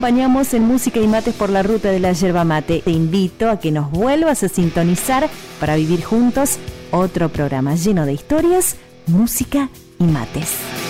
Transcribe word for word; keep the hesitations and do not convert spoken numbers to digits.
Acompañamos en Música y Mates por la ruta de la yerba mate. Te invito a que nos vuelvas a sintonizar para vivir juntos otro programa lleno de historias, música y mates.